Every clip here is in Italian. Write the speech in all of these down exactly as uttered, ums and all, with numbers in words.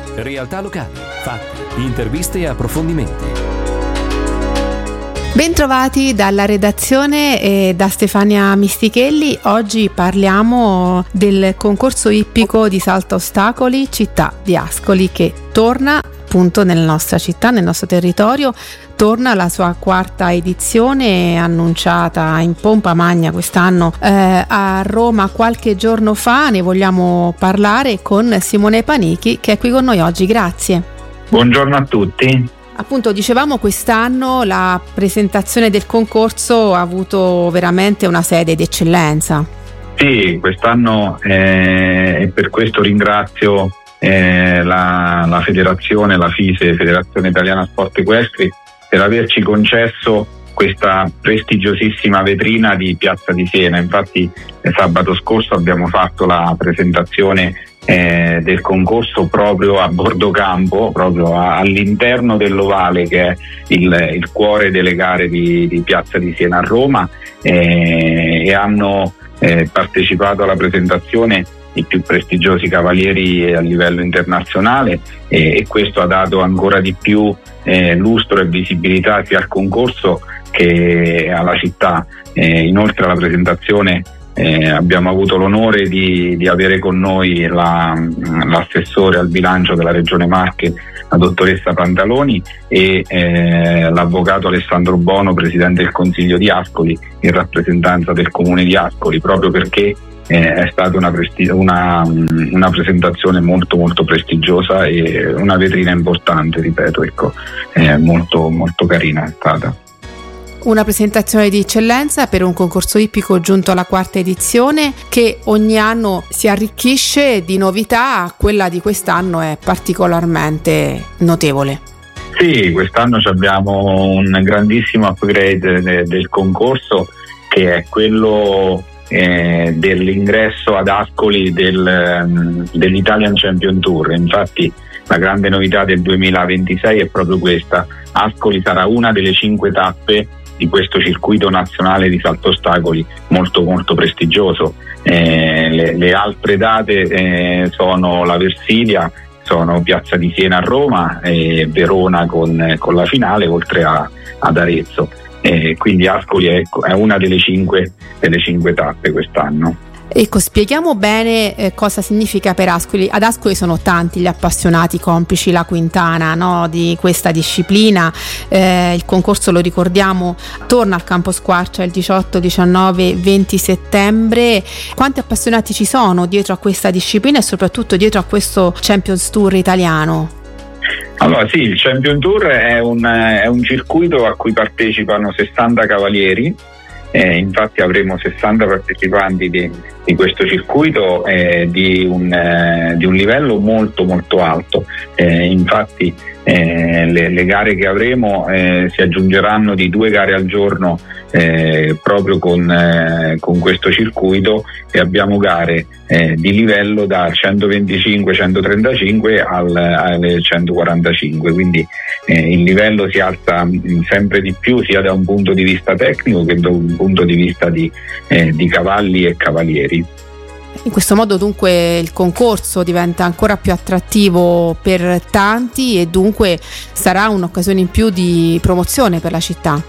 Realtà locali, fatti, interviste e approfondimenti. Bentrovati dalla redazione e da Stefania Mistichelli. Oggi parliamo del concorso ippico di salto ostacoli Città di Ascoli, che torna appunto nella nostra città, nel nostro territorio. Torna la sua quarta edizione, annunciata in pompa magna quest'anno eh, a Roma qualche giorno fa. Ne vogliamo parlare con Simone Panichi, che è qui con noi oggi. Grazie. Buongiorno a tutti. Appunto, dicevamo, quest'anno la presentazione del concorso ha avuto veramente una sede d'eccellenza. Sì, quest'anno eh, e per questo ringrazio eh, la, la federazione, la FISE, Federazione Italiana Sport Equestri, per averci concesso questa prestigiosissima vetrina di Piazza di Siena. Infatti eh, sabato scorso abbiamo fatto la presentazione eh, del concorso proprio a bordo campo, proprio a, all'interno dell'Ovale, che è il, il cuore delle gare di, di Piazza di Siena a Roma, eh, e hanno eh, partecipato alla presentazione i più prestigiosi cavalieri a livello internazionale, e, e questo ha dato ancora di più eh, lustro e visibilità sia al concorso che alla città. Eh, inoltre alla presentazione eh, abbiamo avuto l'onore di, di avere con noi la, l'assessore al bilancio della Regione Marche, la dottoressa Pantaloni, e eh, l'avvocato Alessandro Bono, presidente del Consiglio di Ascoli, in rappresentanza del Comune di Ascoli, proprio perché Eh, è stata una, presti- una, una presentazione molto molto prestigiosa e una vetrina importante, ripeto, ecco, eh, molto molto carina è stata. Una presentazione di eccellenza per un concorso ippico giunto alla quarta edizione, che ogni anno si arricchisce di novità. Quella di quest'anno è particolarmente notevole. Sì, quest'anno abbiamo un grandissimo upgrade de- del concorso, che è quello Eh, dell'ingresso ad Ascoli del, um, dell'Italian Champion Tour. Infatti la grande novità del duemilaventisei è proprio questa: Ascoli sarà una delle cinque tappe di questo circuito nazionale di salto ostacoli molto molto prestigioso. Eh, le, le altre date eh, sono la Versilia, sono Piazza di Siena a Roma e Verona con, con la finale, oltre a, ad Arezzo. Eh, quindi Ascoli è, è una delle cinque, delle cinque tappe quest'anno. Ecco, spieghiamo bene eh, cosa significa per Ascoli. Ad Ascoli sono tanti gli appassionati, complici la Quintana, no, di questa disciplina. Eh, il concorso, lo ricordiamo, torna al Campo Squarcia il diciotto, diciannove, venti settembre. Quanti appassionati ci sono dietro a questa disciplina e soprattutto dietro a questo Champions Tour italiano? Allora sì, il Champion Tour è un, è un circuito a cui partecipano sessanta cavalieri, eh, infatti avremo sessanta partecipanti di, di questo circuito eh, di, un, eh, di un livello molto molto alto. Eh, infatti eh, le, le gare che avremo eh, si aggiungeranno di due gare al giorno eh, proprio con, eh, con questo circuito, e abbiamo gare eh, di livello da centoventicinque centotrentacinque al, alle centoquarantacinque, quindi eh, il livello si alza mh, sempre di più, sia da un punto di vista tecnico che da un punto di vista di, eh, di cavalli e cavalieri. In questo modo dunque il concorso diventa ancora più attrattivo per tanti e dunque sarà un'occasione in più di promozione per la città.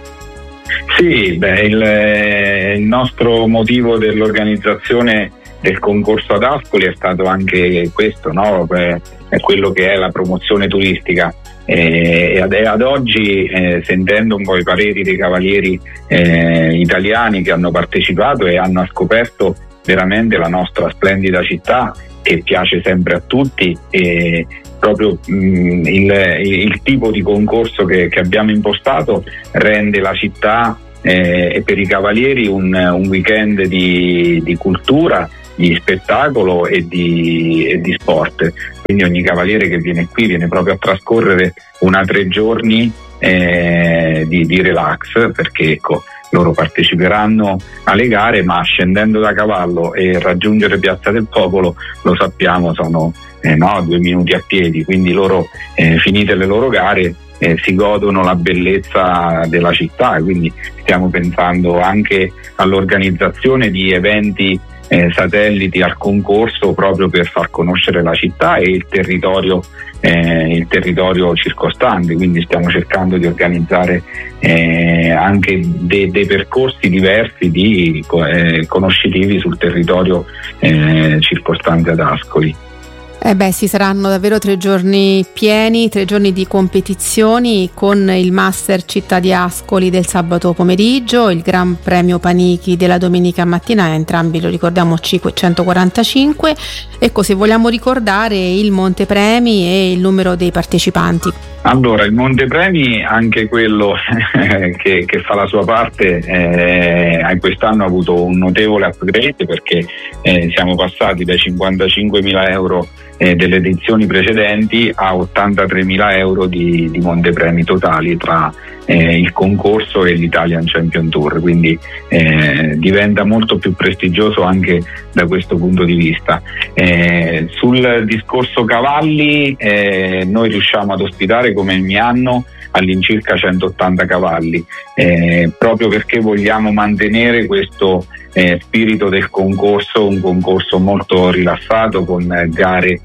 Sì, beh, il, il nostro motivo dell'organizzazione del concorso ad Ascoli è stato anche questo, no? È quello che è la promozione turistica. E ad, ad oggi, eh, sentendo un po' i pareri dei cavalieri eh, italiani che hanno partecipato e hanno scoperto veramente la nostra splendida città, che piace sempre a tutti, e proprio mh, il, il tipo di concorso che, che abbiamo impostato rende la città eh, e per i cavalieri un, un weekend di, di cultura, di spettacolo e di, e di sport. Quindi ogni cavaliere che viene qui viene proprio a trascorrere una tre giorni eh, di, di relax, perché ecco, loro parteciperanno alle gare, ma scendendo da cavallo e raggiungere Piazza del Popolo, lo sappiamo, sono eh, no, due minuti a piedi, quindi loro eh, finite le loro gare eh, si godono la bellezza della città, quindi stiamo pensando anche all'organizzazione di eventi eh, satelliti al concorso proprio per far conoscere la città e il territorio Eh, il territorio circostante, quindi stiamo cercando di organizzare eh, anche dei, dei percorsi diversi di eh, conoscitivi sul territorio eh, circostante ad Ascoli. Eh beh, sì, saranno davvero tre giorni pieni, tre giorni di competizioni con il Master Città di Ascoli del sabato pomeriggio, il Gran Premio Panichi della domenica mattina, entrambi lo ricordiamo cinquecentoquarantacinque. Ecco, se vogliamo ricordare il Montepremi e il numero dei partecipanti. Allora, il Montepremi, anche quello che, che fa la sua parte, eh, quest'anno ha avuto un notevole upgrade perché eh, siamo passati dai cinquantacinquemila euro eh, delle edizioni precedenti a ottantatremila euro di, di Montepremi totali tra eh, il concorso e l'Italian Champion Tour, quindi eh, diventa molto più prestigioso anche da questo punto di vista. Eh, sul discorso cavalli, eh, noi riusciamo ad ospitare come ogni anno all'incirca centottanta cavalli, eh, proprio perché vogliamo mantenere questo eh, spirito del concorso, un concorso molto rilassato con gare,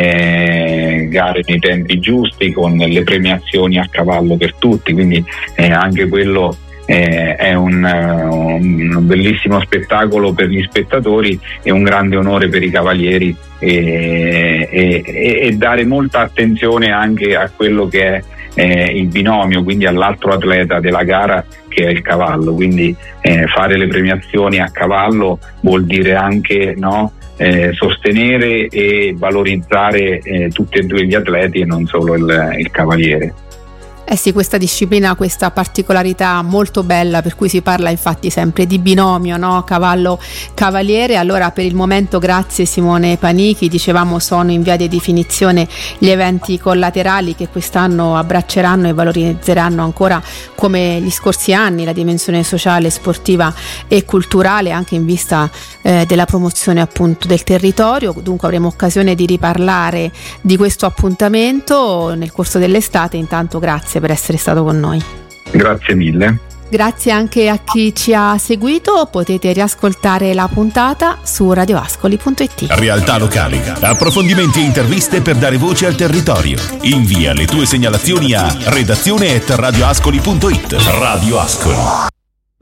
eh, gare nei tempi giusti, con le premiazioni a cavallo per tutti, quindi eh, anche quello Eh, è un, un bellissimo spettacolo per gli spettatori e un grande onore per i cavalieri e, e, e dare molta attenzione anche a quello che è eh, il binomio, quindi all'altro atleta della gara che è il cavallo, quindi eh, fare le premiazioni a cavallo vuol dire anche, no, eh, sostenere e valorizzare eh, tutti e due gli atleti e non solo il, il cavaliere. Eh sì, questa disciplina ha questa particolarità molto bella, per cui si parla infatti sempre di binomio, no? Cavallo-cavaliere. Allora, per il momento grazie Simone Panichi, dicevamo sono in via di definizione gli eventi collaterali che quest'anno abbracceranno e valorizzeranno ancora come gli scorsi anni la dimensione sociale, sportiva e culturale, anche in vista eh, della promozione appunto del territorio. Dunque avremo occasione di riparlare di questo appuntamento nel corso dell'estate. Intanto grazie per essere stato con noi. Grazie mille. Grazie anche a chi ci ha seguito, potete riascoltare la puntata su radioascoli punto it. Realtà locali, approfondimenti e interviste per dare voce al territorio. Invia le tue segnalazioni a redazione at radioascoli punto it. Radio Ascoli.